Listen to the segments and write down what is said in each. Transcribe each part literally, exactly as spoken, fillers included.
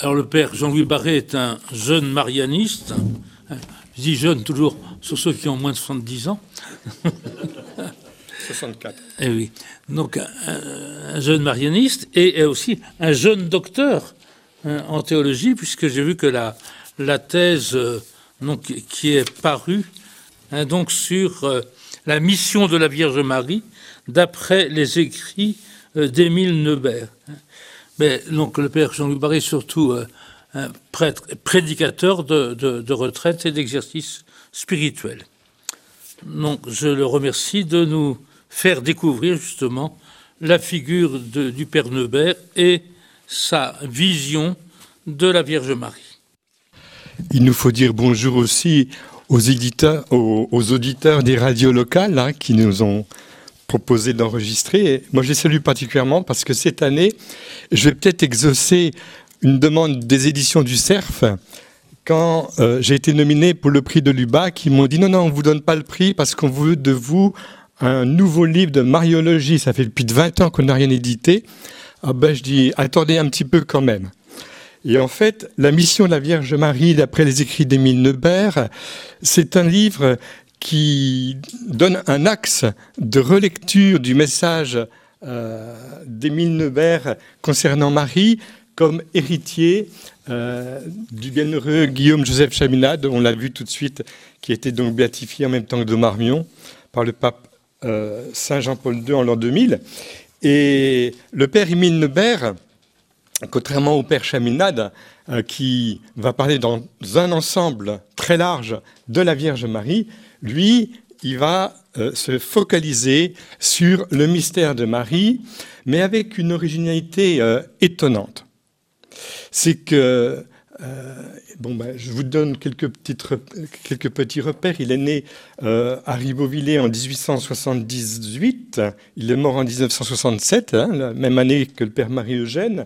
Alors le père Jean-Louis Barré est un jeune marianiste. Je dis jeune toujours sur ceux qui ont moins de soixante-dix ans. soixante-quatre. Eh oui. Donc un, un jeune marianiste et aussi un jeune docteur hein, en théologie, puisque j'ai vu que la, la thèse euh, donc, qui est parue hein, donc sur euh, la mission de la Vierge Marie, d'après les écrits euh, d'Émile Neubert. Mais donc le père Jean-Louis Barré est surtout euh, un prêtre, prédicateur de, de, de retraite et d'exercice spirituel. Donc je le remercie de nous faire découvrir justement la figure de, du père Neubert et sa vision de la Vierge Marie. Il nous faut dire bonjour aussi aux éditeurs, aux, aux auditeurs des radios locales hein, qui nous ont proposé d'enregistrer. Et moi, je les salue particulièrement parce que cette année, je vais peut-être exaucer une demande des éditions du Cerf. Quand euh, j'ai été nominé pour le prix de l'U B A C, ils m'ont dit non, non, on ne vous donne pas le prix parce qu'on veut de vous un nouveau livre de mariologie. Ça fait plus de vingt ans qu'on n'a rien édité. Ah ben, je dis, attendez un petit peu quand même. Et en fait, la mission de la Vierge Marie, d'après les écrits d'Émile Neubert, c'est un livre qui donne un axe de relecture du message euh, d'Émile Neubert concernant Marie comme héritier euh, du bienheureux Guillaume Joseph Chaminade, on l'a vu tout de suite, qui était donc béatifié en même temps que de Marmion par le pape euh, Saint Jean-Paul deux en l'an deux mille. Et le père Émile Neubert, contrairement au père Chaminade, euh, qui va parler dans un ensemble très large de la Vierge Marie, lui, il va euh, se focaliser sur le mystère de Marie, mais avec une originalité euh, étonnante. C'est que, euh, bon, ben, je vous donne quelques, petites, quelques petits repères. Il est né euh, à Ribeauvillé en dix-huit cent soixante-dix-huit, il est mort en dix-neuf cent soixante-sept, hein, la même année que le père Marie-Eugène.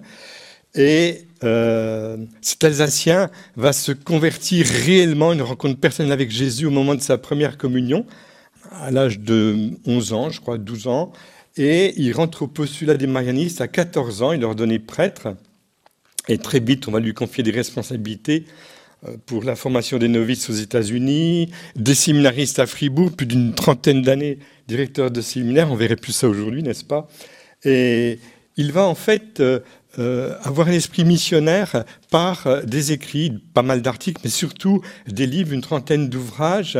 Et euh, cet Alsacien va se convertir réellement, il ne rencontre personne avec Jésus au moment de sa première communion, à l'âge de onze ans, je crois, douze ans, et il rentre au postulat des marianistes à quatorze ans, il est ordonné prêtre, et très vite on va lui confier des responsabilités pour la formation des novices aux États-Unis, des séminaristes à Fribourg, plus d'une trentaine d'années directeur de séminaire, on verrait plus ça aujourd'hui, n'est-ce pas? Et il va en fait... Euh, Euh, avoir un esprit missionnaire par euh, des écrits, pas mal d'articles, mais surtout des livres, une trentaine d'ouvrages.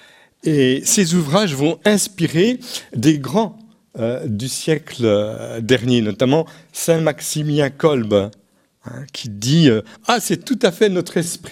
Et ces ouvrages vont inspirer des grands euh, du siècle euh, dernier, notamment Saint Maximilien Kolb, hein, qui dit euh, « Ah, c'est tout à fait notre esprit !»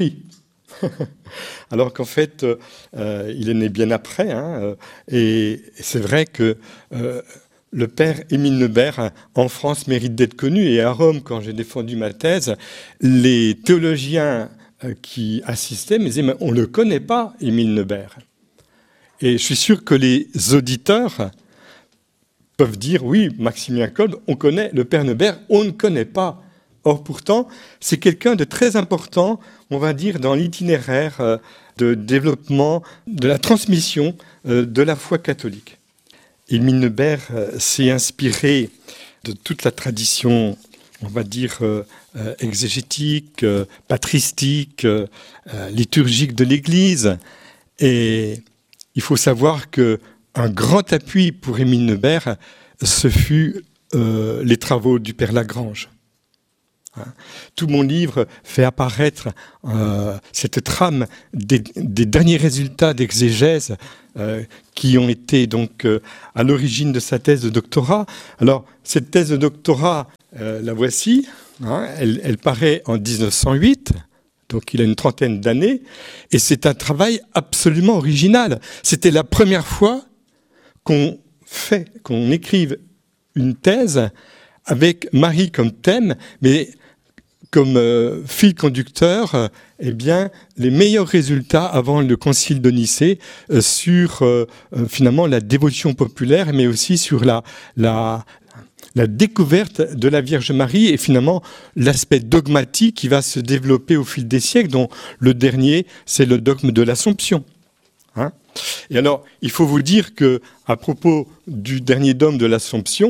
Alors qu'en fait, euh, il est né bien après. Hein, et c'est vrai que... Euh, Le père Émile Neubert, en France, mérite d'être connu. Et à Rome, quand j'ai défendu ma thèse, les théologiens qui assistaient me disaient « Mais on ne le connaît pas, Émile Neubert ». Et je suis sûr que les auditeurs peuvent dire « Oui, Maximilien Kolb, on connaît le père Neubert, on ne connaît pas ». Or, pourtant, c'est quelqu'un de très important, on va dire, dans l'itinéraire de développement, de la transmission de la foi catholique. Émile Neubert euh, s'est inspiré de toute la tradition, on va dire, euh, euh, exégétique, euh, patristique, euh, euh, liturgique de l'Église. Et il faut savoir qu'un grand appui pour Émile Neubert, ce fut euh, les travaux du père Lagrange. Hein. Tout mon livre fait apparaître euh, cette trame des, des derniers résultats d'exégèse euh, qui ont été donc euh, à l'origine de sa thèse de doctorat. Alors, cette thèse de doctorat, euh, la voici, hein, elle, elle paraît en dix-neuf cent huit, donc il a une trentaine d'années, et c'est un travail absolument original. C'était la première fois qu'on fait, qu'on écrive une thèse avec Marie comme thème, mais comme euh, fil conducteur, euh, eh bien, les meilleurs résultats avant le concile de Nicée euh, sur euh, euh, finalement la dévotion populaire, mais aussi sur la, la, la découverte de la Vierge Marie et finalement l'aspect dogmatique qui va se développer au fil des siècles, dont le dernier, c'est le dogme de l'Assomption. Hein ? Et alors, il faut vous dire que à propos du dernier dogme de l'Assomption,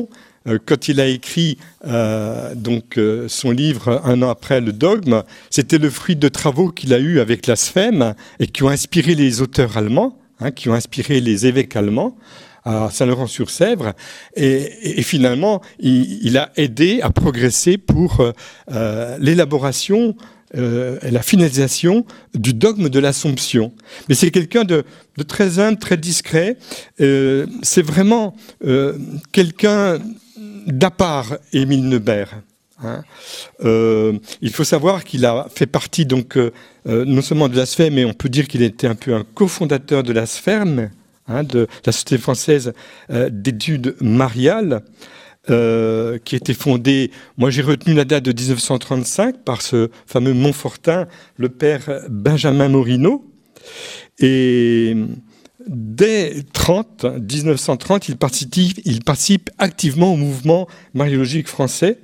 euh, quand il a écrit euh, donc, euh, son livre un an après, Le Dogme, c'était le fruit de travaux qu'il a eus avec la SFEM et qui ont inspiré les auteurs allemands, hein, qui ont inspiré les évêques allemands à Saint-Laurent-sur-Sèvre, et, et, et finalement, il, il a aidé à progresser pour euh, l'élaboration euh, et la finalisation du dogme de l'Assomption. Mais c'est quelqu'un de, de très humble, très discret. Euh, c'est vraiment euh, quelqu'un d'à part, Émile Nebert. Hein. Euh, il faut savoir qu'il a fait partie donc euh, non seulement de la SFEM, mais on peut dire qu'il était un peu un cofondateur de la SFERM, hein, de la Société française euh, d'études mariales, euh, qui a été fondée, moi j'ai retenu la date de dix-neuf cent trente-cinq par ce fameux Montfortin, le père Benjamin Morino. Et dès trente, dix-neuf cent trente, il participe, il participe activement au mouvement mariologique français.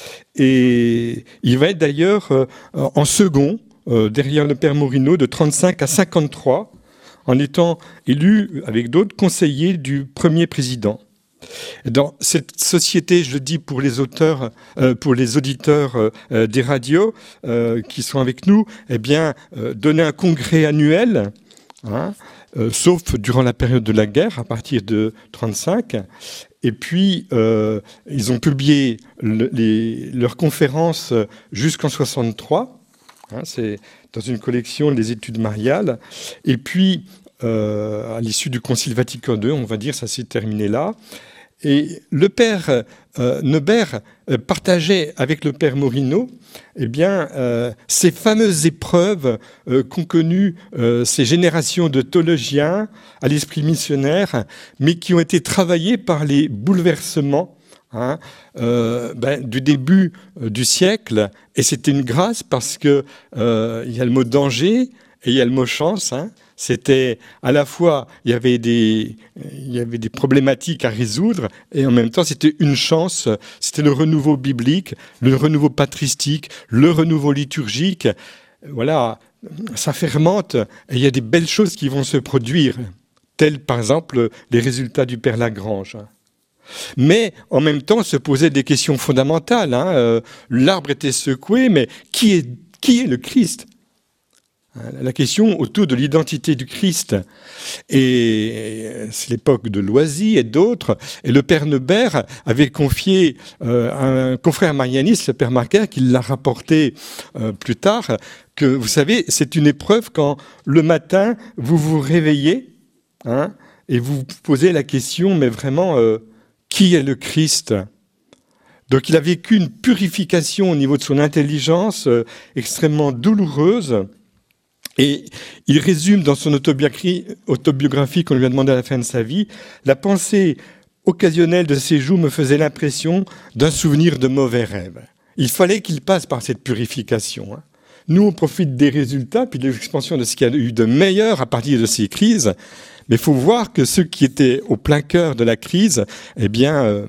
Et il va être d'ailleurs euh, en second, euh, derrière le père Morino, de trente-cinq à cinquante-trois, en étant élu, avec d'autres, conseiller du premier président. Dans cette société, je le dis pour les auteurs, euh, pour les auditeurs euh, des radios euh, qui sont avec nous, eh bien, euh, donner un congrès annuel, hein, euh, sauf durant la période de la guerre, à partir de trente-cinq. Et puis, euh, ils ont publié le, les, leurs conférences jusqu'en soixante-trois. Hein, c'est dans une collection des études mariales. Et puis, euh, à l'issue du Concile Vatican deux, on va dire, ça s'est terminé là. Et le père euh, Nebert euh, partageait avec le père Morino eh bien, euh, ces fameuses épreuves euh, qu'ont connues euh, ces générations de théologiens à l'esprit missionnaire, mais qui ont été travaillées par les bouleversements hein, euh, ben, du début euh, du siècle. Et c'était une grâce parce qu'il euh, y a le mot danger et il y a le mot chance. Hein. C'était à la fois, il y avait des, il y avait des problématiques à résoudre et en même temps, c'était une chance. C'était le renouveau biblique, le renouveau patristique, le renouveau liturgique. Voilà, ça fermente et il y a des belles choses qui vont se produire, telles par exemple les résultats du Père Lagrange. Mais en même temps, se posaient des questions fondamentales. Hein. Euh, l'arbre était secoué, mais qui est, qui est le Christ ? La question autour de l'identité du Christ. Et c'est l'époque de Loisy et d'autres. Et le père Nebert avait confié euh, à un confrère marianiste, le père Marquer, qui l'a rapporté euh, plus tard, que vous savez, c'est une épreuve quand le matin, vous vous réveillez hein, et vous vous posez la question, mais vraiment, euh, qui est le Christ ? Donc il a vécu une purification au niveau de son intelligence euh, extrêmement douloureuse. Et il résume dans son autobiographie, autobiographie qu'on lui a demandé à la fin de sa vie, la pensée occasionnelle de ces jours me faisait l'impression d'un souvenir de mauvais rêves. Il fallait qu'il passe par cette purification. Nous, on profite des résultats, puis de l'expansion de ce qu'il y a eu de meilleur à partir de ces crises. Mais il faut voir que ceux qui étaient au plein cœur de la crise, eh bien, euh,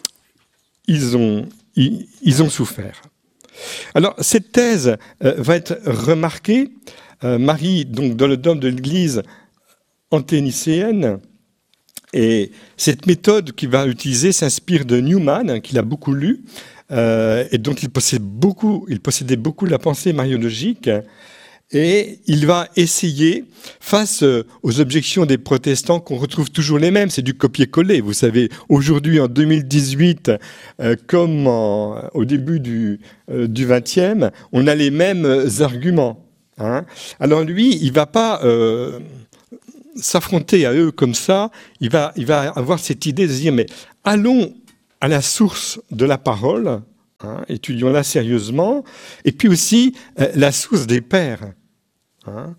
ils ont, ils, ils ont souffert. Alors, cette thèse euh, va être remarquée. Euh, Marie, donc, dans le dogme de l'Église anténicéenne, et cette méthode qu'il va utiliser s'inspire de Newman, qu'il a beaucoup lu, euh, et dont il possédait beaucoup, il possédait beaucoup la pensée mariologique, et il va essayer, face aux objections des protestants, qu'on retrouve toujours les mêmes, c'est du copier-coller. Vous savez, aujourd'hui, en deux mille dix-huit, euh, comme en, au début du, euh, du vingtième, on a les mêmes arguments. Hein. Alors lui, il ne va pas euh, s'affronter à eux comme ça, il va, il va avoir cette idée de se dire, mais allons à la source de la parole, hein, étudions-la sérieusement, et puis aussi euh, la source des pères. Hein.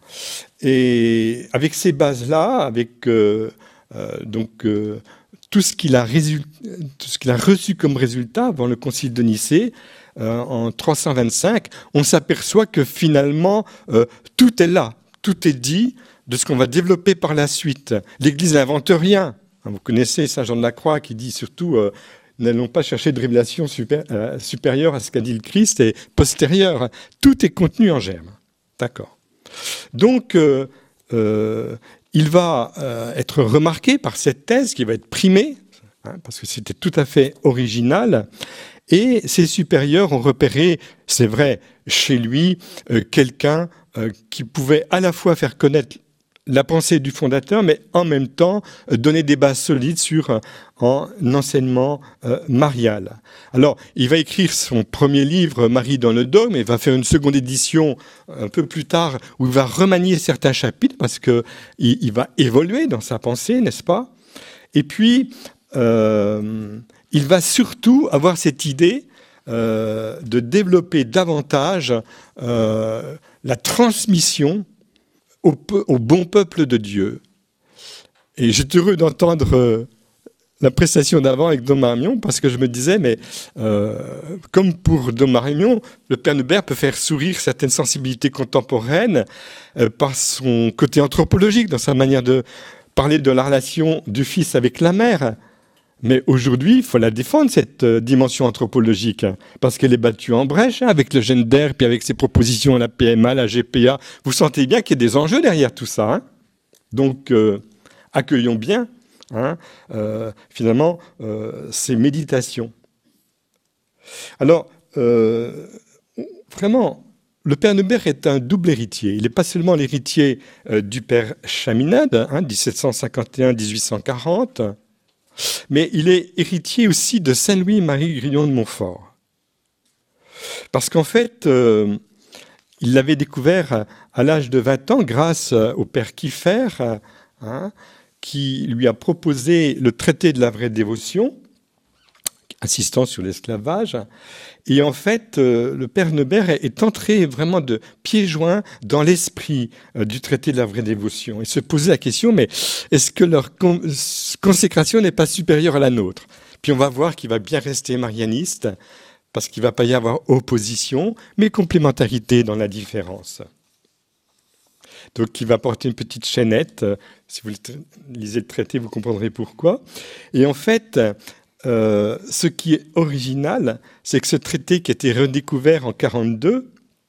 Et avec ces bases-là, avec euh, euh, donc, euh, tout ce qu'il a, résu- tout ce qu'il a reçu comme résultat avant le concile de Nicée, Euh, en trois cent vingt-cinq, on s'aperçoit que finalement, euh, tout est là, tout est dit de ce qu'on va développer par la suite. L'Église n'invente rien. Vous connaissez Saint Jean de la Croix qui dit surtout euh, « N'allons pas chercher de révélation super, euh, supérieure à ce qu'a dit le Christ et postérieure. » Tout est contenu en germe. D'accord. Donc, euh, euh, il va euh, être remarqué par cette thèse qui va être primée hein, parce que c'était tout à fait original. Et ses supérieurs ont repéré, c'est vrai, chez lui, euh, quelqu'un euh, qui pouvait à la fois faire connaître la pensée du fondateur, mais en même temps euh, donner des bases solides sur euh, un enseignement euh, marial. Alors, il va écrire son premier livre, Marie dans le dogme, et va faire une seconde édition un peu plus tard, où il va remanier certains chapitres, parce qu'il il va évoluer dans sa pensée, n'est-ce pas? Et puis, euh, il va surtout avoir cette idée euh, de développer davantage euh, la transmission au, peu, au bon peuple de Dieu. Et j'étais heureux d'entendre euh, la prestation d'avant avec Dom Marmion, parce que je me disais, mais euh, comme pour Dom Marmion, le Père Neubert peut faire sourire certaines sensibilités contemporaines euh, par son côté anthropologique, dans sa manière de parler de la relation du fils avec la mère. Mais aujourd'hui, il faut la défendre, cette euh, dimension anthropologique, hein, parce qu'elle est battue en brèche, hein, avec le gender, puis avec ses propositions à la P M A, la G P A. Vous sentez bien qu'il y a des enjeux derrière tout ça. Hein. Donc, euh, accueillons bien, hein, euh, finalement, euh, ces méditations. Alors, euh, vraiment, le Père Neubert est un double héritier. Il n'est pas seulement l'héritier euh, du Père Chaminade, hein, dix-sept cent cinquante et un à dix-huit cent quarante, mais il est héritier aussi de Saint-Louis-Marie Grillon de Montfort. Parce qu'en fait, euh, il l'avait découvert à l'âge de vingt ans grâce au père Kiefer, hein, qui lui a proposé le traité de la vraie dévotion, insistant sur l'esclavage. Et en fait, euh, le père Neubert est, est entré vraiment de pieds joints dans l'esprit euh, du traité de la vraie dévotion. Il se posait la question, mais est-ce que leur con- consécration n'est pas supérieure à la nôtre? Puis on va voir qu'il va bien rester marianiste, parce qu'il ne va pas y avoir opposition, mais complémentarité dans la différence. Donc il va porter une petite chaînette. Euh, si vous lisez le traité, vous comprendrez pourquoi. Et en fait... Euh, ce qui est original, c'est que ce traité qui a été redécouvert en quarante-deux,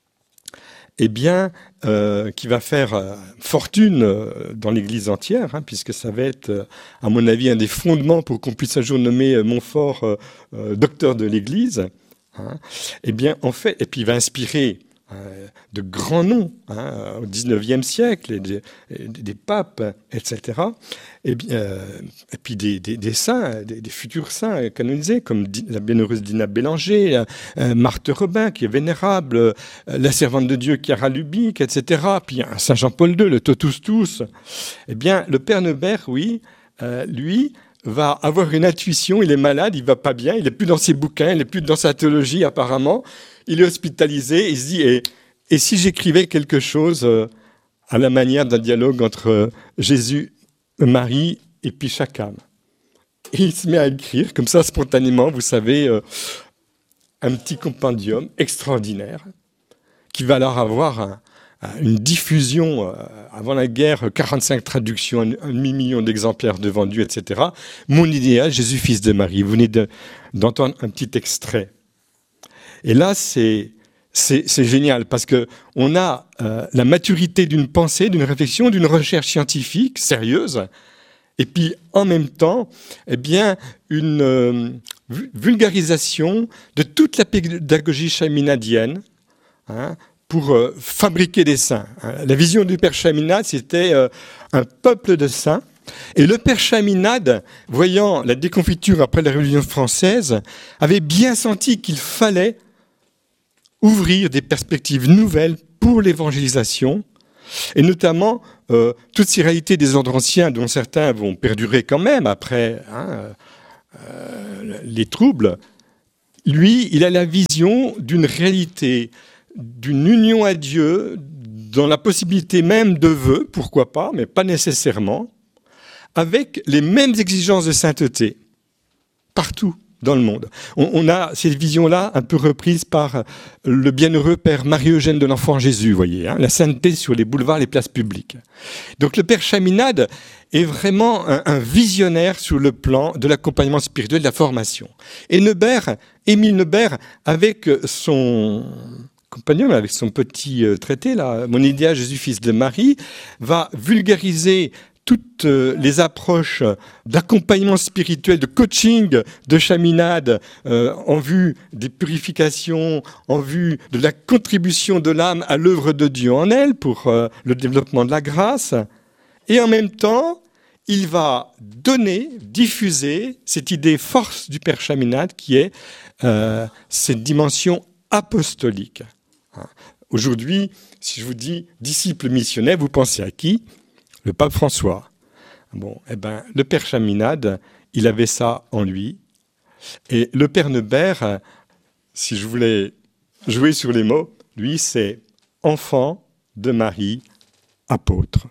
eh bien, euh, qui va faire euh, fortune euh, dans l'Église entière, hein, puisque ça va être, euh, à mon avis, un des fondements pour qu'on puisse un jour nommer euh, Montfort euh, euh, docteur de l'Église. Hein, eh bien, en fait, et puis il va inspirer euh, de grands noms hein, au dix-neuvième siècle, et des, et des papes, et cetera. Et, bien, euh, et puis des, des, des saints, des, des futurs saints canonisés, comme la bienheureuse Dina Bélanger, euh, Marthe Robin, qui est vénérable, euh, la servante de Dieu Chiara Lubick, et cetera. Puis un Saint Jean-Paul deux, le Totus Tous. Eh bien, le Père Neubert, oui, euh, lui, va avoir une intuition, il est malade, il va pas bien, il n'est plus dans ses bouquins, il n'est plus dans sa théologie apparemment, il est hospitalisé, il se dit, et, et si j'écrivais quelque chose euh, à la manière d'un dialogue entre euh, Jésus, Marie et puis chaque âme. Et il se met à écrire, comme ça, spontanément, vous savez, euh, un petit compendium extraordinaire, qui va alors avoir un, une diffusion, euh, avant la guerre, quarante-cinq traductions, un, un demi-million d'exemplaires de vendus, et cetera. Mon idéal, Jésus, fils de Marie. Vous venez de, d'entendre un petit extrait. Et là, c'est, c'est, c'est génial, parce qu'on a euh, la maturité d'une pensée, d'une réflexion, d'une recherche scientifique sérieuse, et puis en même temps, eh bien, une euh, vulgarisation de toute la pédagogie chaminadienne, hein, pour euh, fabriquer des saints. La vision du Père Chaminade, c'était euh, un peuple de saints. Et le Père Chaminade, voyant la déconfiture après la Révolution française, avait bien senti qu'il fallait ouvrir des perspectives nouvelles pour l'évangélisation, et notamment euh, toutes ces réalités des ordres anciens, dont certains vont perdurer quand même après hein, euh, les troubles. Lui, il a la vision d'une réalité, d'une union à Dieu, dans la possibilité même de vœux, pourquoi pas, mais pas nécessairement, avec les mêmes exigences de sainteté, partout dans le monde. On, on a cette vision-là un peu reprise par le bienheureux Père Marie-Eugène de l'Enfant Jésus, vous voyez, hein, la sainteté sur les boulevards, les places publiques. Donc le Père Chaminade est vraiment un, un visionnaire sur le plan de l'accompagnement spirituel, de la formation. Et Neubert, Émile Neubert, avec son compagnon, avec son petit traité, là, Mon idéal, Jésus, fils de Marie, va vulgariser toutes les approches d'accompagnement spirituel, de coaching, de chaminade euh, en vue des purifications, en vue de la contribution de l'âme à l'œuvre de Dieu en elle pour euh, le développement de la grâce. Et en même temps, il va donner, diffuser cette idée force du Père Chaminade qui est euh, cette dimension apostolique. Aujourd'hui, si je vous dis disciple missionnaire, vous pensez à qui ? Le pape François. Bon, eh ben, le Père Chaminade, il avait ça en lui. Et le Père Nebert, si je voulais jouer sur les mots, lui, c'est enfant de Marie, apôtre.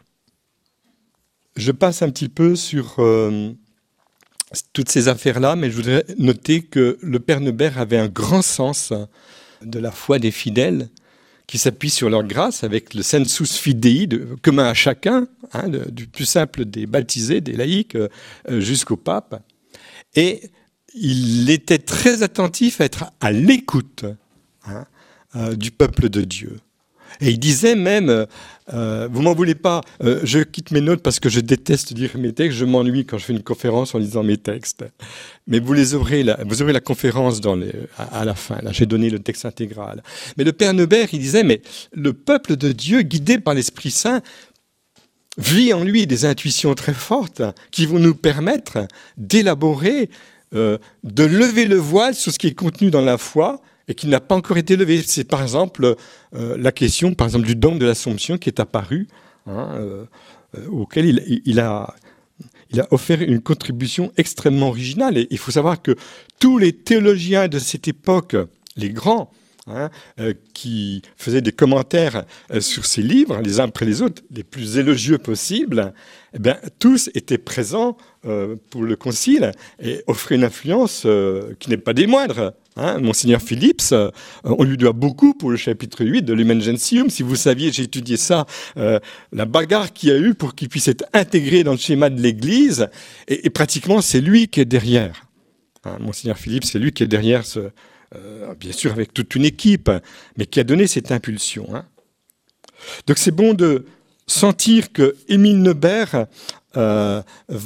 Je passe un petit peu sur euh, toutes ces affaires-là, mais je voudrais noter que le Père Nebert avait un grand sens de la foi des fidèles, qui s'appuie sur leur grâce avec le sensus fidei, de, commun à chacun, hein, de, du plus simple des baptisés, des laïcs, euh, jusqu'au pape. Et il était très attentif à être à l'écoute hein, euh, du peuple de Dieu. Et il disait même, euh, vous m'en voulez pas, euh, je quitte mes notes parce que je déteste lire mes textes, je m'ennuie quand je fais une conférence en lisant mes textes. Mais vous les aurez, là, vous aurez la conférence dans les, à, à la fin. Là, j'ai donné le texte intégral. Mais le Père Nebert, il disait, mais le peuple de Dieu, guidé par l'Esprit Saint, vit en lui des intuitions très fortes qui vont nous permettre d'élaborer, euh, de lever le voile sur ce qui est contenu dans la foi et qui n'a pas encore été levé. C'est par exemple euh, la question par exemple, du don de l'Assomption qui est apparu, hein, euh, euh, auquel il, il, a, il a offert une contribution extrêmement originale. Et il faut savoir que tous les théologiens de cette époque, les grands, hein, euh, qui faisaient des commentaires euh, sur ces livres, les uns après les autres, les plus élogieux possibles, eh bien, tous étaient présents euh, pour le concile et offraient une influence euh, qui n'est pas des moindres. Hein, Monseigneur Phillips, euh, on lui doit beaucoup pour le chapitre huit de Lumen Gentium. Si vous saviez, j'ai étudié ça, euh, la bagarre qu'il y a eu pour qu'il puisse être intégré dans le schéma de l'Église. Et, et pratiquement, c'est lui qui est derrière. Hein, Monseigneur Phillips, c'est lui qui est derrière, ce, euh, bien sûr avec toute une équipe, mais qui a donné cette impulsion. Hein. Donc c'est bon de sentir que Émile Nebert euh,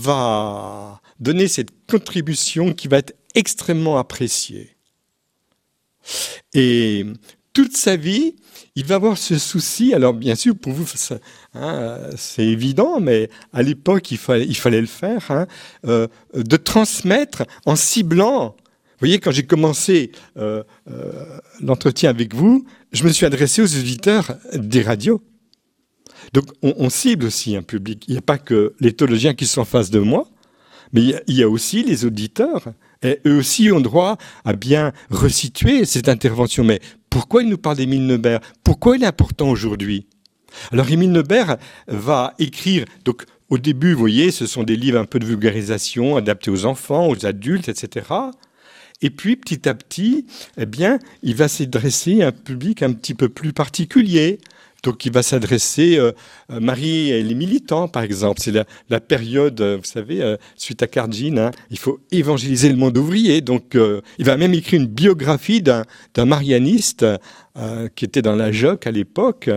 va donner cette contribution qui va être extrêmement appréciée. Et toute sa vie, il va avoir ce souci, alors bien sûr pour vous ça, hein, c'est évident, mais à l'époque il fallait, il fallait le faire, hein, euh, de transmettre en ciblant. Vous voyez, quand j'ai commencé euh, euh, l'entretien avec vous, je me suis adressé aux auditeurs des radios. Donc on, on cible aussi un public. Il n'y a pas que les théologiens qui sont en face de moi, mais il y a, il y a aussi les auditeurs. Et eux aussi ont droit à bien resituer cette intervention. Mais pourquoi il nous parle d'Émile Nebert ? Pourquoi il est important aujourd'hui ? Alors Émile Nebert va écrire, donc au début, vous voyez, ce sont des livres un peu de vulgarisation, adaptés aux enfants, aux adultes, et cetera. Et puis petit à petit, eh bien, il va s'adresser à un public un petit peu plus particulier. Donc, il va s'adresser euh, à Marie et les militants, par exemple. C'est la, la période, vous savez, euh, suite à Cardine, hein, il faut évangéliser le monde ouvrier. Donc, euh, il va même écrire une biographie d'un, d'un marianiste euh, qui était dans la J O C à l'époque.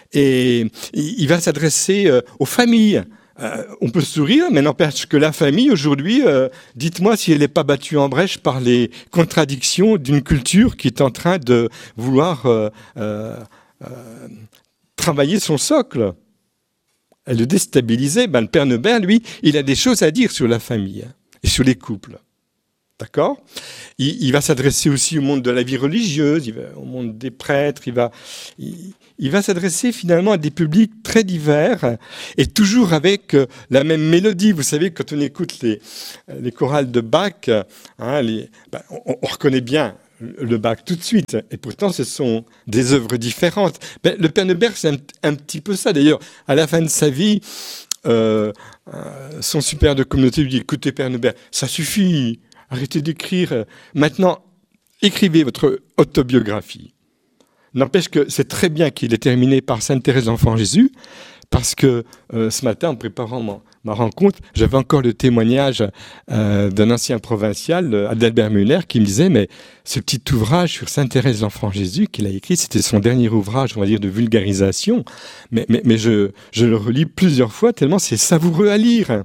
Et il, il va s'adresser euh, aux familles. Euh, on peut sourire, mais n'empêche que la famille, aujourd'hui, euh, dites-moi si elle n'est pas battue en brèche par les contradictions d'une culture qui est en train de vouloir... Euh, euh, euh, travailler son socle. Elle le déstabilisait. Ben, le Père Nebert, lui, il a des choses à dire sur la famille hein, et sur les couples. D'accord ? il, il va s'adresser aussi au monde de la vie religieuse, il va, au monde des prêtres. Il va, il, il va s'adresser finalement à des publics très divers et toujours avec euh, la même mélodie. Vous savez, quand on écoute les, les chorales de Bach, hein, les, ben, on, on reconnaît bien le Bach tout de suite. Et pourtant, ce sont des œuvres différentes. Ben, le Père Nebert, c'est un, un petit peu ça. D'ailleurs, à la fin de sa vie, euh, euh, son supérieur de communauté lui dit « Écoutez, Père Nebert, ça suffit, arrêtez d'écrire. Maintenant, écrivez votre autobiographie. » N'empêche que c'est très bien qu'il est terminé par Sainte Thérèse d'Enfant Jésus, Parce que euh, ce matin, en préparant ma, ma rencontre, j'avais encore le témoignage euh, d'un ancien provincial, Adalbert Muller, qui me disait, mais ce petit ouvrage sur Sainte Thérèse l'Enfant Jésus qu'il a écrit, c'était son dernier ouvrage, on va dire, de vulgarisation. Mais, mais, mais je, je le relis plusieurs fois, tellement c'est savoureux à lire.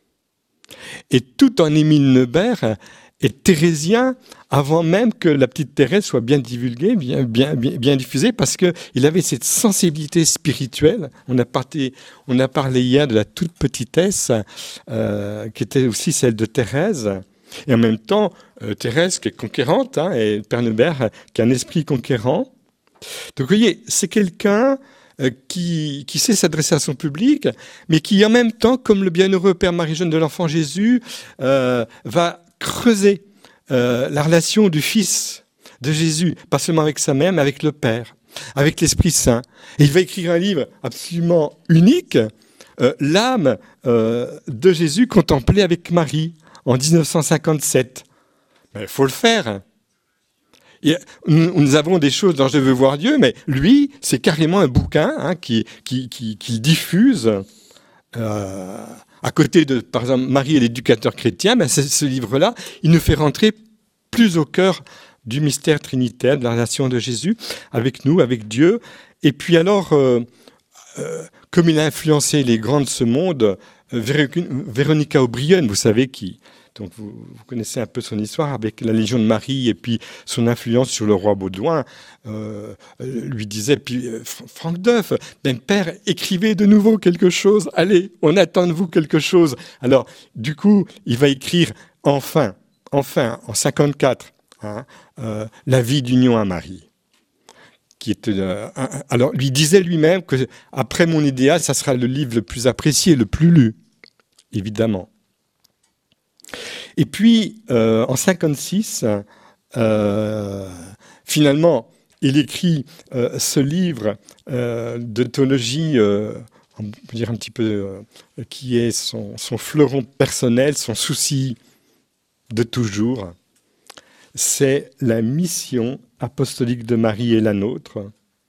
Et tout en Émile Nebert est thérésien avant même que la petite Thérèse soit bien divulguée, bien, bien, bien, bien diffusée, parce qu'il avait cette sensibilité spirituelle. On a, parté, on a parlé hier de la toute petitesse, euh, qui était aussi celle de Thérèse. Et en même temps, euh, Thérèse qui est conquérante, hein, et le Père Nebert qui a un esprit conquérant. Donc vous voyez, c'est quelqu'un euh, qui, qui sait s'adresser à son public, mais qui en même temps, comme le bienheureux Père Marie-Jeanne de l'Enfant Jésus, euh, va creuser euh, la relation du Fils de Jésus, pas seulement avec sa mère, mais avec le Père, avec l'Esprit Saint. Et il va écrire un livre absolument unique, euh, l'âme euh, de Jésus contemplée avec Marie, en dix-neuf cent cinquante-sept. Il faut le faire. Et nous, nous avons des choses dont je veux voir Dieu, mais lui, c'est carrément un bouquin hein, qui, qui, qui, qui diffuse... Euh, à côté de, par exemple, Marie et l'éducateur chrétien, ben ce, ce livre-là, il nous fait rentrer plus au cœur du mystère trinitaire, de la relation de Jésus avec nous, avec Dieu. Et puis alors, euh, euh, comme il a influencé les grands de ce monde, euh, Véronica O'Brien, vous savez, qui, donc vous, vous connaissez un peu son histoire avec la Légion de Marie et puis son influence sur le roi Baudouin, euh, lui disait, puis euh, Franck Duff, ben père, écrivez de nouveau quelque chose, allez, on attend de vous quelque chose. Alors, du coup, il va écrire enfin, enfin, en cinquante-quatre, hein, euh, La vie d'union à Marie. Qui est, euh, un, alors, lui disait lui-même que après mon idéal, ça sera le livre le plus apprécié, le plus lu, évidemment. Et puis, euh, en cinquante-six, euh, finalement, il écrit euh, ce livre euh, de théologie, euh, on peut dire un petit peu, euh, qui est son, son fleuron personnel, son souci de toujours. C'est la mission apostolique de Marie et la nôtre.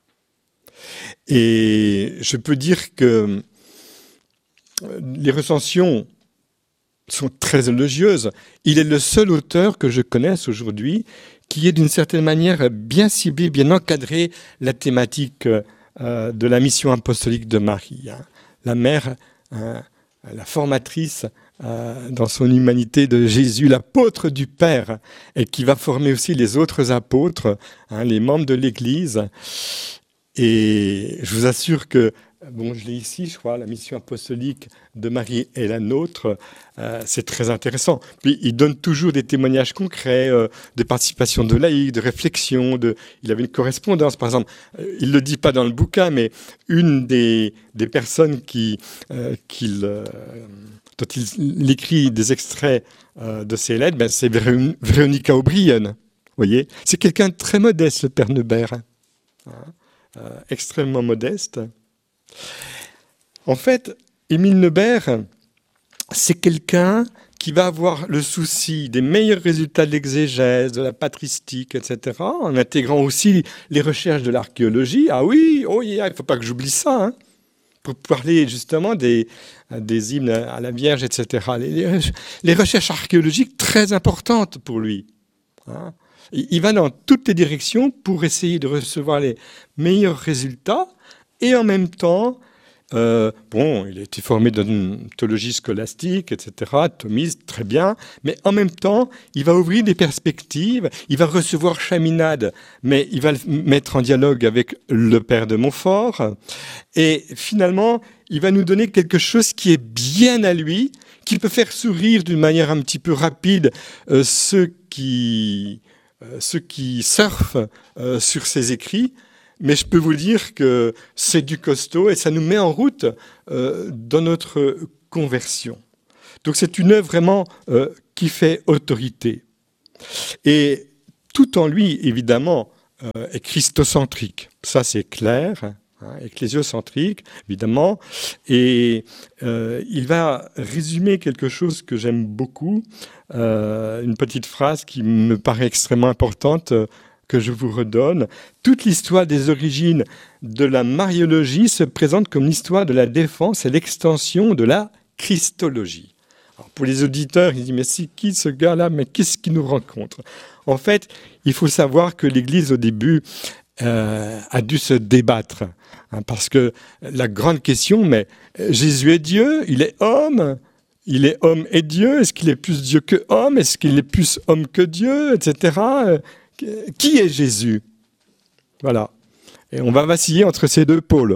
Et je peux dire que les recensions sont très élogieuses. Il est le seul auteur que je connaisse aujourd'hui qui ait d'une certaine manière bien ciblé, bien encadré la thématique euh, de la mission apostolique de Marie. Hein. La mère, hein, la formatrice euh, dans son humanité de Jésus, l'apôtre du Père, et qui va former aussi les autres apôtres, hein, les membres de l'Église. Et je vous assure que bon, je l'ai ici, je crois, la mission apostolique de Marie et la nôtre, euh, c'est très intéressant. Puis il donne toujours des témoignages concrets, euh, de participation de laïcs, de réflexion. De... Il avait une correspondance, par exemple. Euh, il ne le dit pas dans le bouquin, mais une des, des personnes qui, euh, qu'il, euh, dont il, il écrit des extraits euh, de ses lettres, ben, c'est Véron- Véronica O'Brien. Vous voyez, c'est quelqu'un de très modeste, le Père Nebert. Hein, euh, extrêmement modeste. En fait, Émile Nebert, c'est quelqu'un qui va avoir le souci des meilleurs résultats de l'exégèse, de la patristique, et cetera, en intégrant aussi les recherches de l'archéologie. Ah oui, oh yeah, il ne faut pas que j'oublie ça, hein, pour parler justement des, des hymnes à la Vierge, et cetera. Les, les, les recherches archéologiques très importantes pour lui. Hein. Il va dans toutes les directions pour essayer de recevoir les meilleurs résultats. Et en même temps, euh, bon, il a été formé dans une théologie scolastique, et cetera, thomiste, très bien, mais en même temps, il va ouvrir des perspectives, il va recevoir Chaminade, mais il va le mettre en dialogue avec le Père de Montfort, et finalement, il va nous donner quelque chose qui est bien à lui, qui peut faire sourire d'une manière un petit peu rapide euh, ceux qui, euh, ceux qui surfent euh, sur ses écrits. Mais je peux vous dire que c'est du costaud et ça nous met en route euh, dans notre conversion. Donc c'est une œuvre vraiment euh, qui fait autorité. Et tout en lui, évidemment, euh, est christocentrique. Ça, c'est clair. Hein, ecclésiocentrique, évidemment. Et euh, il va résumer quelque chose que j'aime beaucoup, euh, une petite phrase qui me paraît extrêmement importante que je vous redonne. Toute l'histoire des origines de la mariologie se présente comme l'histoire de la défense et l'extension de la christologie. Alors pour les auditeurs, ils disent « Mais c'est qui ce gars-là? Mais qu'est-ce qu'il nous rencontre ?» En fait, il faut savoir que l'Église, au début, euh, a dû se débattre. Hein, parce que la grande question, mais Jésus est Dieu, il est homme, il est homme et Dieu, est-ce qu'il est plus Dieu que homme, est-ce qu'il est plus homme que Dieu, et cetera. Qui est Jésus? Voilà. Et on va vaciller entre ces deux pôles.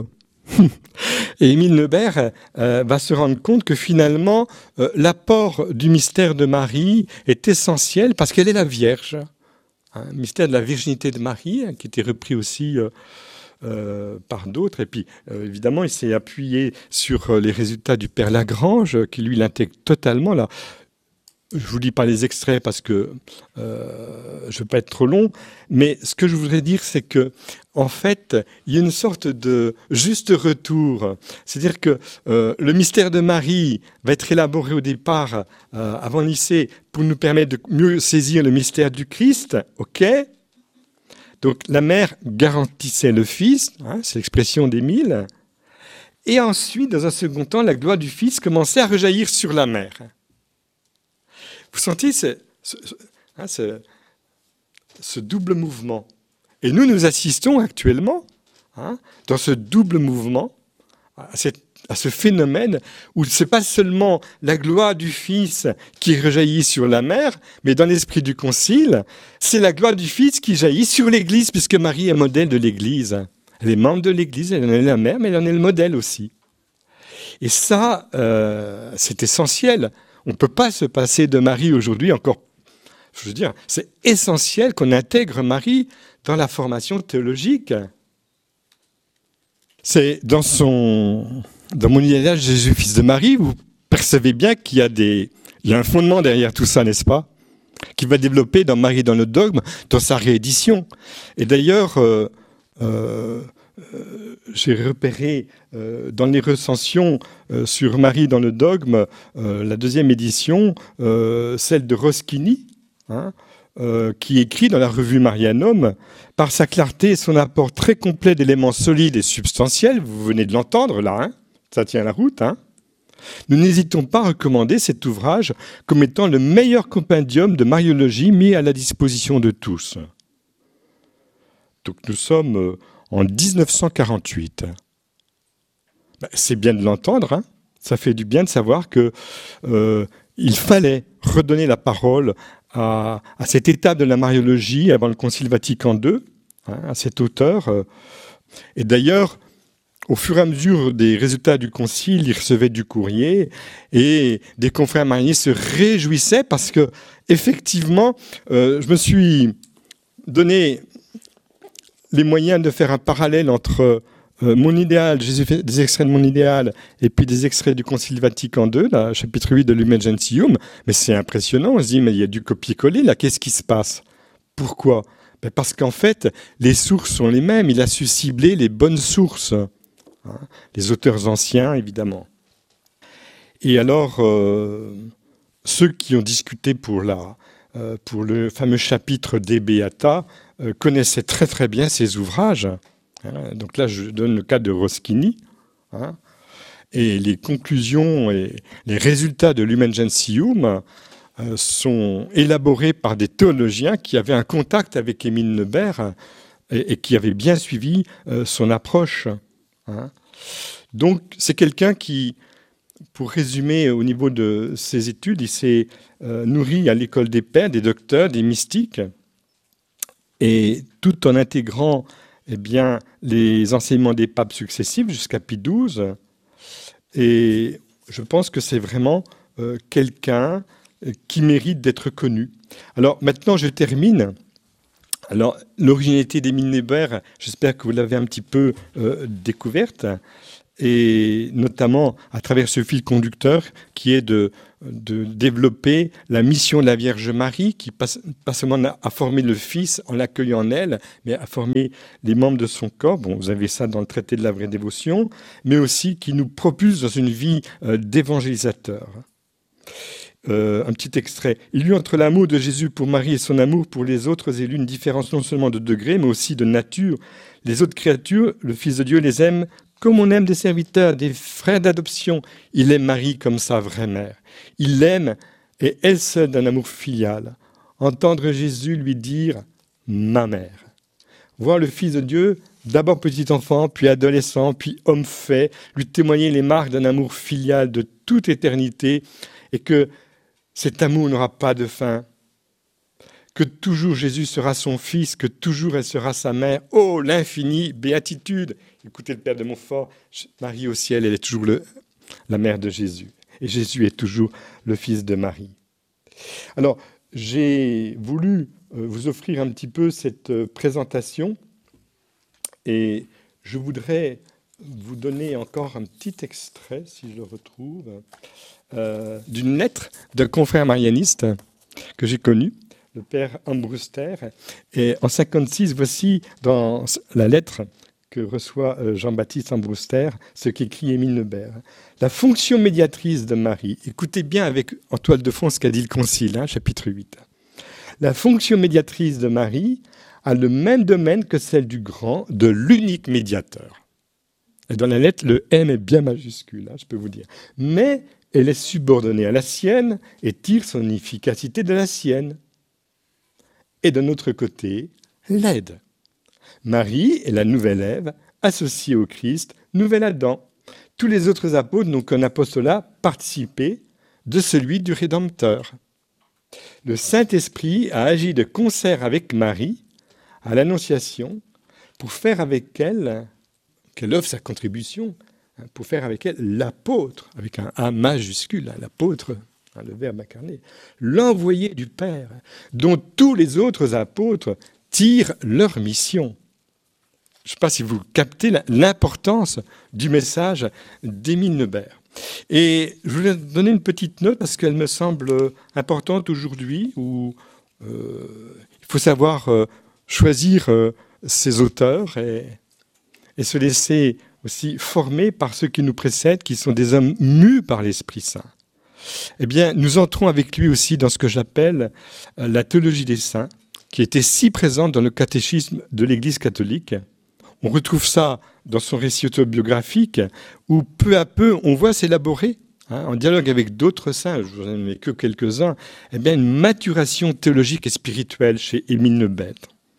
Et Émile Nebert euh, va se rendre compte que finalement, euh, l'apport du mystère de Marie est essentiel parce qu'elle est la Vierge. Hein, le mystère de la virginité de Marie, hein, qui était repris aussi euh, euh, par d'autres. Et puis, euh, évidemment, il s'est appuyé sur euh, les résultats du Père Lagrange, qui lui l'intègre totalement là. Je ne vous lis pas les extraits parce que euh, je ne veux pas être trop long, mais ce que je voudrais dire, c'est que en fait, il y a une sorte de juste retour. C'est-à-dire que euh, le mystère de Marie va être élaboré au départ, euh, avant le lycée, pour nous permettre de mieux saisir le mystère du Christ. Ok ? Donc la mère garantissait le Fils, hein, c'est l'expression d'Émile. Et ensuite, dans un second temps, la gloire du Fils commençait à rejaillir sur la mère. Vous sentez ce, ce, hein, ce, ce double mouvement. Et nous, nous assistons actuellement, hein, dans ce double mouvement, à, cette, à ce phénomène où ce n'est pas seulement la gloire du Fils qui rejaillit sur la mère, mais dans l'esprit du Concile, c'est la gloire du Fils qui jaillit sur l'Église, puisque Marie est modèle de l'Église. Elle est membre de l'Église, elle en est la mère, mais elle en est le modèle aussi. Et ça, euh, c'est essentiel. On ne peut pas se passer de Marie aujourd'hui encore. Je veux dire, c'est essentiel qu'on intègre Marie dans la formation théologique. C'est dans son, dans mon idéal Jésus, fils de Marie, vous percevez bien qu'il y a des, il y a un fondement derrière tout ça, n'est-ce pas? Qui va développer dans Marie dans le dogme, dans sa réédition. Et d'ailleurs, euh, euh, Euh, j'ai repéré euh, dans les recensions euh, sur Marie dans le dogme, euh, la deuxième édition, euh, celle de Roschini, hein, euh, qui écrit dans la revue Marianum, par sa clarté et son apport très complet d'éléments solides et substantiels, vous venez de l'entendre là, hein, ça tient la route, hein, nous n'hésitons pas à recommander cet ouvrage comme étant le meilleur compendium de mariologie mis à la disposition de tous. Donc nous sommes... Euh, en dix-neuf cent quarante-huit. Ben, c'est bien de l'entendre, hein. Ça fait du bien de savoir qu'il euh, fallait redonner la parole à, à cette étape de la mariologie avant le Concile Vatican deux, hein, à cet auteur. Et d'ailleurs, au fur et à mesure des résultats du Concile, il recevait du courrier et des confrères marianistes se réjouissaient parce que, effectivement, euh, je me suis donné les moyens de faire un parallèle entre euh, mon idéal, Jésus fait des extraits de mon idéal, et puis des extraits du Concile Vatican deux, là, chapitre huit de Lumen Gentium. Mais c'est impressionnant, on se dit, mais il y a du copier-coller, là, qu'est-ce qui se passe? Pourquoi? Ben parce qu'en fait, les sources sont les mêmes, il a su cibler les bonnes sources, hein, les auteurs anciens, évidemment. Et alors, euh, ceux qui ont discuté pour, la, euh, pour le fameux chapitre des Beata, Euh, connaissait très très bien ces ouvrages. Hein. Donc là, je donne le cas de Roschini. Hein. Et les conclusions et les résultats de Lumen Gentium euh, sont élaborés par des théologiens qui avaient un contact avec Émile Nebert et, et qui avaient bien suivi euh, son approche. Hein. Donc c'est quelqu'un qui, pour résumer au niveau de ses études, il s'est euh, nourri à l'école des pères, des docteurs, des mystiques, et tout en intégrant eh bien, les enseignements des papes successifs jusqu'à Pie douze. Et je pense que c'est vraiment euh, quelqu'un qui mérite d'être connu. Alors maintenant, je termine. Alors, l'originalité d'Émile Nebert, j'espère que vous l'avez un petit peu euh, découverte, et notamment à travers ce fil conducteur qui est de, de développer la mission de la Vierge Marie, qui passe, pas seulement a formé le Fils en l'accueillant en elle, mais a formé les membres de son corps. Bon, vous avez ça dans le traité de la vraie dévotion, mais aussi qui nous propulse dans une vie euh, d'évangélisateur. euh, un petit extrait. Il y eut entre l'amour de Jésus pour Marie et son amour pour les autres élus une différence non seulement de degré, mais aussi de nature. Les autres créatures, le Fils de Dieu les aime comme on aime des serviteurs, des frères d'adoption. Il aime Marie comme sa vraie mère. Il l'aime et elle seule d'un amour filial. Entendre Jésus lui dire « ma mère ». Voir le Fils de Dieu, d'abord petit enfant, puis adolescent, puis homme fait, lui témoigner les marques d'un amour filial de toute éternité et que cet amour n'aura pas de fin, que toujours Jésus sera son fils, que toujours elle sera sa mère. Oh, l'infinie béatitude! Écoutez le Père de Montfort, Marie au ciel, elle est toujours le, la mère de Jésus. Et Jésus est toujours le fils de Marie. Alors, j'ai voulu vous offrir un petit peu cette présentation et je voudrais vous donner encore un petit extrait, si je le retrouve, euh, d'une lettre d'un confrère marianiste que j'ai connu, le père Ambruster. Et en cinquante-six, voici dans la lettre que reçoit Jean-Baptiste Ambruster, ce qu'écrit Émile Nebert. La fonction médiatrice de Marie, écoutez bien avec en toile de fond ce qu'a dit le Concile, hein, chapitre huit. La fonction médiatrice de Marie a le même domaine que celle du grand, de l'unique médiateur. Et dans la lettre, le M est bien majuscule, hein, je peux vous dire. Mais elle est subordonnée à la sienne et tire son efficacité de la sienne. Et d'un autre côté, l'aide. Marie est la nouvelle Ève, associée au Christ, nouvel Adam. Tous les autres apôtres n'ont qu'un apostolat participé de celui du Rédempteur. Le Saint-Esprit a agi de concert avec Marie à l'Annonciation pour faire avec elle, qu'elle offre sa contribution, pour faire avec elle l'apôtre, avec un A majuscule, l'apôtre, le Verbe incarné, l'envoyé du Père, dont tous les autres apôtres tirent leur mission. Je ne sais pas si vous captez l'importance du message d'Émile Nebert. Et je voulais donner une petite note parce qu'elle me semble importante aujourd'hui, où euh, il faut savoir euh, choisir euh, ses auteurs et, et se laisser aussi former par ceux qui nous précèdent, qui sont des hommes mus par l'Esprit Saint. Eh bien, nous entrons avec lui aussi dans ce que j'appelle euh, la théologie des saints, qui était si présente dans le catéchisme de l'Église catholique. On retrouve ça dans son récit autobiographique, où peu à peu, on voit s'élaborer, hein, en dialogue avec d'autres saints, je vous en ai que quelques-uns, eh bien, une maturation théologique et spirituelle chez Émile Nebert.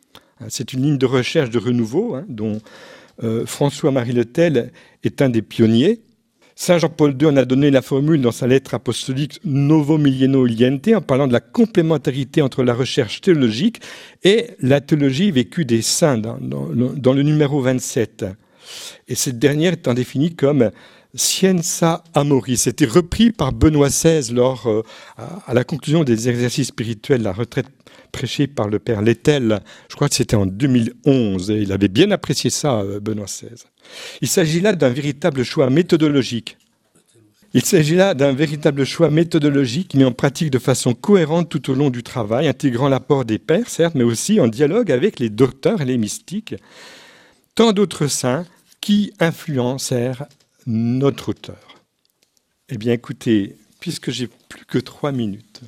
C'est une ligne de recherche de renouveau, hein, dont euh, François-Marie Letel est un des pionniers. Saint Jean-Paul deux en a donné la formule dans sa lettre apostolique Novo Milieno Iliente, en parlant de la complémentarité entre la recherche théologique et la théologie vécue des saints, dans, dans, dans le numéro vingt-sept. Et cette dernière étant définie comme Scienza Amoris. C'était repris par Benoît seize lors, euh, à la conclusion des exercices spirituels, la retraite prêchée par le père Lettel. Je crois que c'était en deux mille onze, et il avait bien apprécié ça, Benoît seize. Il s'agit là d'un véritable choix méthodologique. Il s'agit là d'un véritable choix méthodologique mis en pratique de façon cohérente tout au long du travail, intégrant l'apport des pères, certes, mais aussi en dialogue avec les docteurs et les mystiques, tant d'autres saints qui influencèrent notre auteur. Eh bien, écoutez, puisque j'ai plus que trois minutes,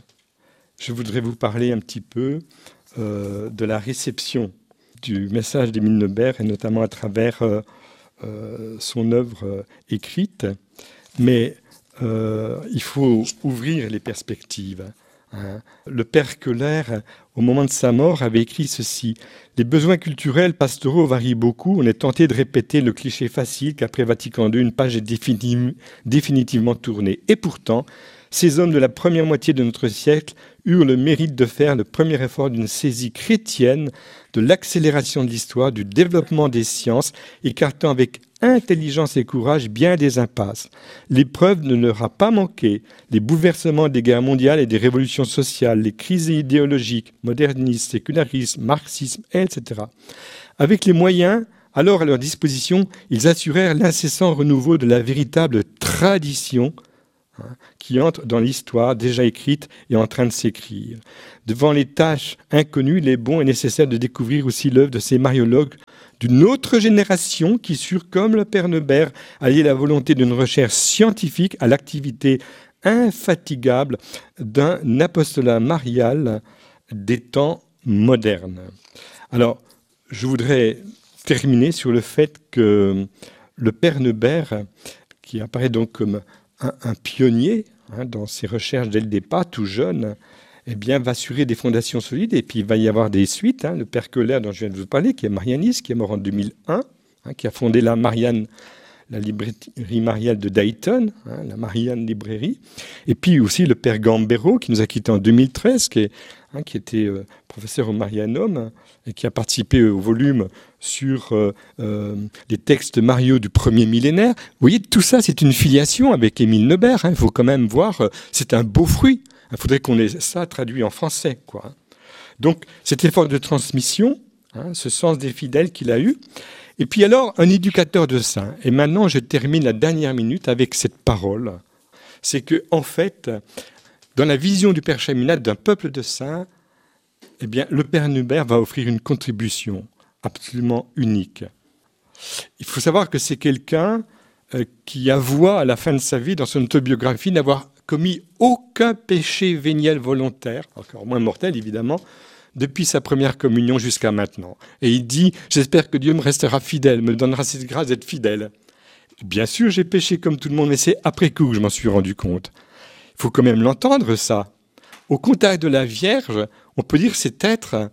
je voudrais vous parler un petit peu euh, de la réception du message d'Émile Nebert, et notamment à travers euh, euh, son œuvre euh, écrite. Mais euh, il faut ouvrir les perspectives. Hein. Le père Keller, au moment de sa mort, avait écrit ceci. « Les besoins culturels pastoraux varient beaucoup. On est tenté de répéter le cliché facile qu'après Vatican deux, une page est définitive, définitivement tournée. Et pourtant, ces hommes de la première moitié de notre siècle eurent le mérite de faire le premier effort d'une saisie chrétienne de l'accélération de l'histoire, du développement des sciences, écartant avec intelligence et courage bien des impasses. L'épreuve ne leur a pas manqué. Les bouleversements des guerres mondiales et des révolutions sociales, les crises idéologiques, modernisme, sécularisme, marxisme, et cetera. Avec les moyens alors à leur disposition, ils assurèrent l'incessant renouveau de la véritable tradition qui entre dans l'histoire déjà écrite et en train de s'écrire. Devant les tâches inconnues, il est bon et nécessaire de découvrir aussi l'œuvre de ces mariologues d'une autre génération qui surent, comme le père Nebert, allier la volonté d'une recherche scientifique à l'activité infatigable d'un apostolat marial des temps modernes. Alors, je voudrais terminer sur le fait que le père Neubert, qui apparaît donc comme un, un pionnier hein, dans ses recherches dès le départ, tout jeune, eh bien, va assurer des fondations solides et puis il va y avoir des suites. Hein. Le père Keller, dont je viens de vous parler, qui est marianiste, qui est mort en deux mille un, hein, qui a fondé la Marianne, la librairie mariale de Dayton, hein, la Marianne librairie. Et puis aussi le père Gambero, qui nous a quittés en deux mille treize, qui, est, hein, qui était euh, professeur au Marianum hein, et qui a participé au volume sur euh, euh, les textes mariaux du premier millénaire. Vous voyez, tout ça, c'est une filiation avec Émile Neubert. Il hein, faut quand même voir, euh, c'est un beau fruit. Il faudrait qu'on ait ça traduit en français, quoi. Donc, cet effort de transmission, hein, ce sens des fidèles qu'il a eu. Et puis alors, un éducateur de saints. Et maintenant, je termine la dernière minute avec cette parole. C'est que, en fait, dans la vision du Père Chaminade d'un peuple de saints, eh bien, le Père Neubert va offrir une contribution absolument unique. Il faut savoir que c'est quelqu'un euh, qui avoua à la fin de sa vie, dans son autobiographie, n'avoir commis aucun péché véniel volontaire, encore moins mortel évidemment, depuis sa première communion jusqu'à maintenant. Et il dit, j'espère que Dieu me restera fidèle, me donnera cette grâce d'être fidèle. Bien sûr, j'ai péché comme tout le monde, mais c'est après coup que je m'en suis rendu compte. Il faut quand même l'entendre, ça. Au contact de la Vierge, on peut dire que cet être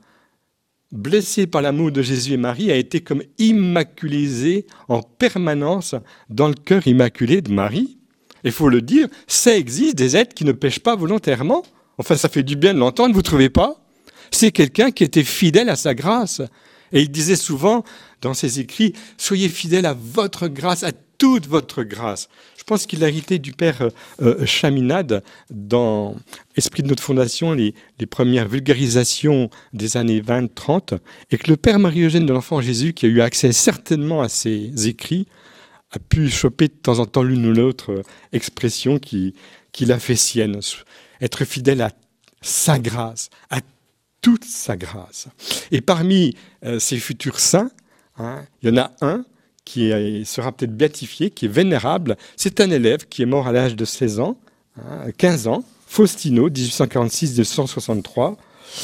blessé par l'amour de Jésus et Marie a été comme immaculisé en permanence dans le cœur immaculé de Marie. Il faut le dire, ça existe des êtres qui ne pêchent pas volontairement. Enfin, ça fait du bien de l'entendre, vous ne trouvez pas ? C'est quelqu'un qui était fidèle à sa grâce. Et il disait souvent dans ses écrits, « Soyez fidèles à votre grâce, à toute votre grâce ». Je pense qu'il a hérité du père euh, Chaminade dans Esprit de notre fondation, les, les premières vulgarisations des années vingt trente, et que le père Marie-Eugène de l'Enfant Jésus, qui a eu accès certainement à ses écrits, a pu choper de temps en temps l'une ou l'autre expression qui, qui l'a fait sienne. Être fidèle à sa grâce, à toute sa grâce. Et parmi euh, ces futurs saints, hein, il y en a un qui est, sera peut-être béatifié, qui est vénérable. C'est un élève qui est mort à l'âge de seize ans, hein, quinze ans, Faustino, dix-huit cent quarante-six à dix-huit cent soixante-trois.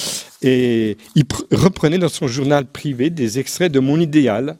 Et il pr- reprenait dans son journal privé des extraits de Mon idéal.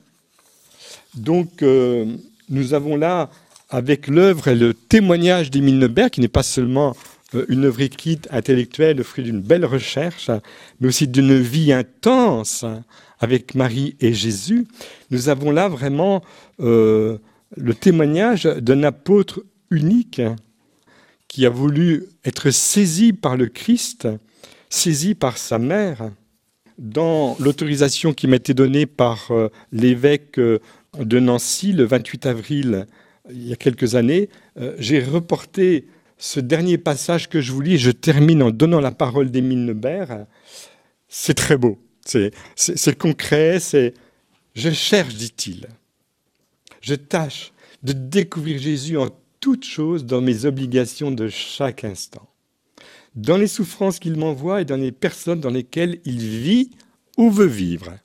Donc, euh, nous avons là, avec l'œuvre et le témoignage d'Émile Neubert, qui n'est pas seulement euh, une œuvre écrite, intellectuelle, le fruit d'une belle recherche, mais aussi d'une vie intense avec Marie et Jésus, nous avons là vraiment euh, le témoignage d'un apôtre unique qui a voulu être saisi par le Christ, saisi par sa mère. Dans l'autorisation qui m'a été donnée par euh, l'évêque euh, de Nancy, le vingt-huit avril, il y a quelques années, euh, j'ai reporté ce dernier passage que je vous lis. Je termine en donnant la parole d'Émile Neubert. C'est très beau, c'est, c'est, c'est concret, c'est « Je cherche, dit-il, je tâche de découvrir Jésus en toutes choses dans mes obligations de chaque instant, dans les souffrances qu'il m'envoie et dans les personnes dans lesquelles il vit ou veut vivre.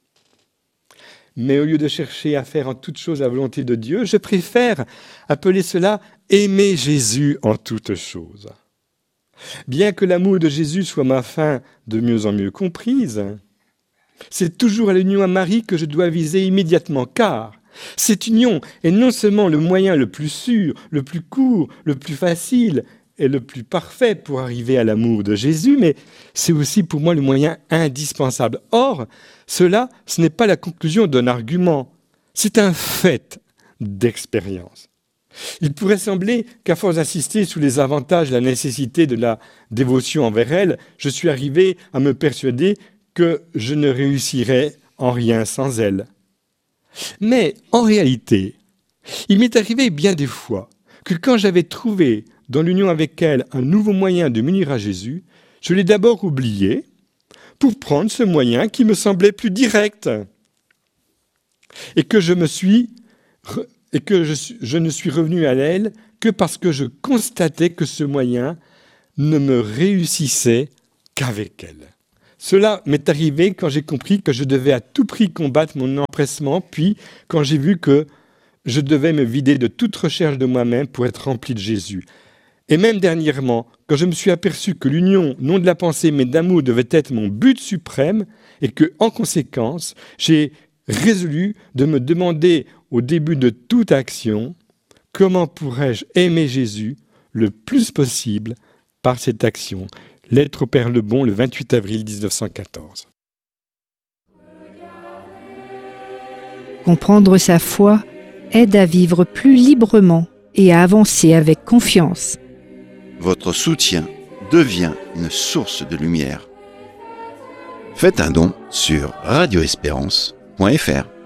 Mais au lieu de chercher à faire en toutes choses la volonté de Dieu, je préfère appeler cela « aimer Jésus en toutes choses ». Bien que l'amour de Jésus soit ma fin de mieux en mieux comprise, c'est toujours à l'union à Marie que je dois viser immédiatement, car cette union est non seulement le moyen le plus sûr, le plus court, le plus facile et le plus parfait pour arriver à l'amour de Jésus, mais c'est aussi pour moi le moyen indispensable. Or, cela, ce n'est pas la conclusion d'un argument, c'est un fait d'expérience. Il pourrait sembler qu'à force d'assister sous les avantages et la nécessité de la dévotion envers elle, je suis arrivé à me persuader que je ne réussirais en rien sans elle. Mais en réalité, il m'est arrivé bien des fois que quand j'avais trouvé dans l'union avec elle un nouveau moyen de m'unir à Jésus, je l'ai d'abord oublié pour prendre ce moyen qui me semblait plus direct et que je me suis et que je, je ne suis revenu à elle que parce que je constatais que ce moyen ne me réussissait qu'avec elle. Cela m'est arrivé quand j'ai compris que je devais à tout prix combattre mon empressement, puis quand j'ai vu que je devais me vider de toute recherche de moi-même pour être rempli de Jésus. Et même dernièrement, quand je me suis aperçu que l'union, non de la pensée, mais d'amour, devait être mon but suprême, et que, en conséquence, j'ai résolu de me demander au début de toute action, comment pourrais-je aimer Jésus le plus possible par cette action. Lettre au Père Lebon, le vingt-huit avril dix-neuf cent quatorze. Comprendre sa foi aide à vivre plus librement et à avancer avec confiance. Votre soutien devient une source de lumière. Faites un don sur radio espérance point f r.